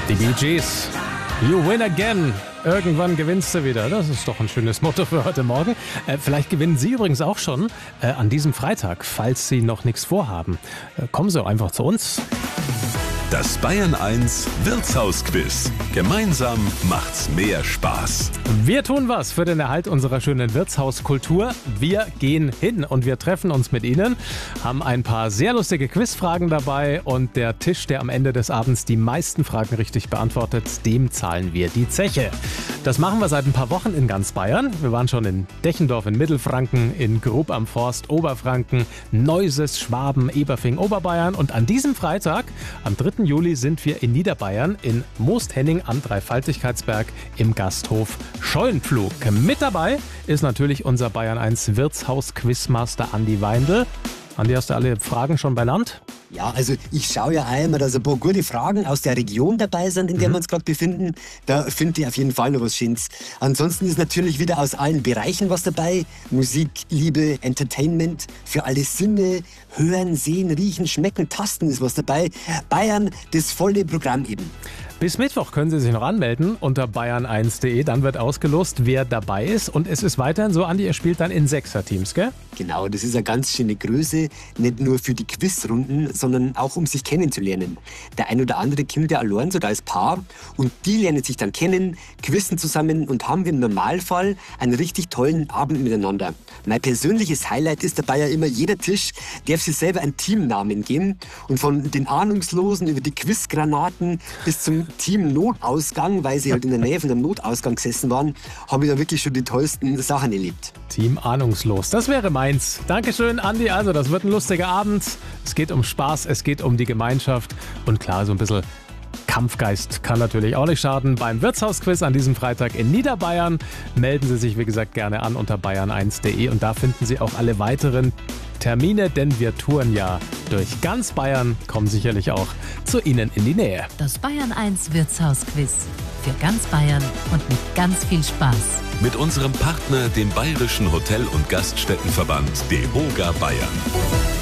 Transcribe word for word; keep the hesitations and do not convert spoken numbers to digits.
Die Bee Gees. You win again. Irgendwann gewinnst du wieder. Das ist doch ein schönes Motto für heute Morgen. Äh, vielleicht gewinnen Sie übrigens auch schon äh, an diesem Freitag, falls Sie noch nichts vorhaben. Äh, kommen Sie einfach zu uns. Das Bayern eins Wirtshausquiz. Gemeinsam macht's mehr Spaß. Wir tun was für den Erhalt unserer schönen Wirtshauskultur. Wir gehen hin und wir treffen uns mit Ihnen, haben ein paar sehr lustige Quizfragen dabei und der Tisch, der am Ende des Abends die meisten Fragen richtig beantwortet, dem zahlen wir die Zeche. Das machen wir seit ein paar Wochen in ganz Bayern. Wir waren schon in Dechendorf in Mittelfranken, in Grub am Forst, Oberfranken, Neuses, Schwaben, Eberfing, Oberbayern und an diesem Freitag, am dritten Juli, sind wir in Niederbayern in Moosthenning am Dreifaltigkeitsberg im Gasthof Scheunpflug. Mit dabei ist natürlich unser Bayern eins Wirtshaus-Quizmaster Andi Weindl. Andi, hast du alle Fragen schon benannt? Ja, also ich schaue ja einmal, dass ein paar gute Fragen aus der Region dabei sind, in der mhm. wir uns gerade befinden. Da finde ich auf jeden Fall noch was Schönes. Ansonsten ist natürlich wieder aus allen Bereichen was dabei. Musik, Liebe, Entertainment, für alle Sinne, hören, sehen, riechen, schmecken, tasten ist was dabei. Bayern, das volle Programm eben. Bis Mittwoch können Sie sich noch anmelden unter bayern eins punkt de. Dann wird ausgelost, wer dabei ist. Und es ist weiterhin so, Andi, ihr spielt dann in Sechser-Teams, gell? Genau, das ist eine ganz schöne Größe. Nicht nur für die Quizrunden, sondern auch um sich kennenzulernen. Der ein oder andere kommt ja allein sogar als Paar. Und die lernen sich dann kennen, quizzen zusammen und haben im Normalfall einen richtig tollen Abend miteinander. Mein persönliches Highlight ist dabei ja immer, jeder Tisch darf sich selber einen Teamnamen geben. Und von den Ahnungslosen über die Quizgranaten bis zum Team Notausgang, weil sie halt in der Nähe von einem Notausgang gesessen waren, habe ich da wirklich schon die tollsten Sachen erlebt. Team Ahnungslos, das wäre meins. Dankeschön, Andi. Also, das wird ein lustiger Abend. Es geht um Spaß, es geht um die Gemeinschaft und klar, so ein bisschen Kampfgeist kann natürlich auch nicht schaden. Beim Wirtshausquiz an diesem Freitag in Niederbayern melden Sie sich, wie gesagt, gerne an unter bayern eins punkt de und da finden Sie auch alle weiteren Termine, denn wir touren ja durch ganz Bayern, kommen sicherlich auch zu Ihnen in die Nähe. Das Bayern eins Wirtshausquiz. Für ganz Bayern und mit ganz viel Spaß. Mit unserem Partner, dem Bayerischen Hotel- und Gaststättenverband DEHOGA Bayern.